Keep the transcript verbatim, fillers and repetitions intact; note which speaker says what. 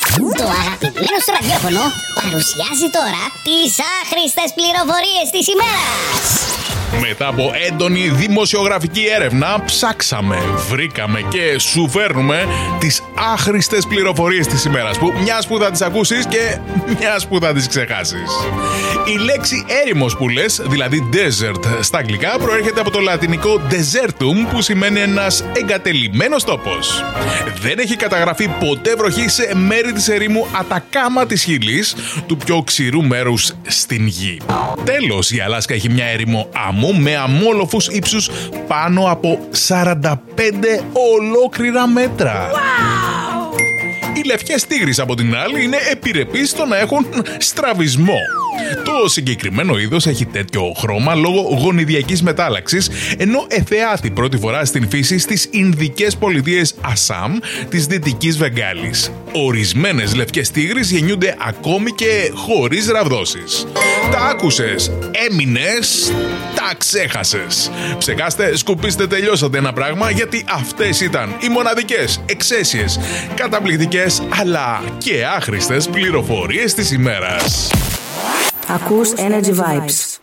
Speaker 1: Το αγαπημένο στο ραδιόφωνο παρουσιάζει τώρα τις άχρηστες πληροφορίες της ημέρας.
Speaker 2: Μετά από έντονη δημοσιογραφική έρευνα, ψάξαμε, βρήκαμε και σου φέρνουμε τις άχρηστες πληροφορίες της ημέρας, που μιας που θα τις ακούσεις και μιας που θα τις ξεχάσεις. Η λέξη έρημος που λες, δηλαδή desert στα αγγλικά, προέρχεται από το λατινικό desertum, που σημαίνει ένας εγκατελειμμένος τόπος. Δεν έχει καταγραφεί ποτέ βροχή σε μέρη της ερήμου Ατακάμα της Χιλής, του πιο ξηρού μέρους στην γη. Τέλος, η Αλάσκα έχει μια έρημο αμμού με αμόλοφους ύψους πάνω από σαράντα πέντε ολόκληρα μέτρα.
Speaker 1: Wow!
Speaker 2: Οι λευκές τίγρεις από την άλλη είναι επιρρεπείς στο να έχουν στραβισμό. Το συγκεκριμένο είδος έχει τέτοιο χρώμα λόγω γονιδιακής μετάλλαξης, ενώ εθεάθη πρώτη φορά στην φύση στις Ινδικές πολιτείες Ασάμ της Δυτικής Βεγγάλης. Ορισμένες λευκές τίγρεις γεννιούνται ακόμη και χωρίς ραβδόσεις. Τα άκουσες, έμεινες, τα ξέχασες. Ψεκάστε, σκουπίστε, τελειώσατε ένα πράγμα, γιατί αυτές ήταν οι μοναδικές, εξαίσιες, καταπληκτικές αλλά και άχρηστες πληροφορίες της ημέρας.
Speaker 3: Ακούς Energy Vibes.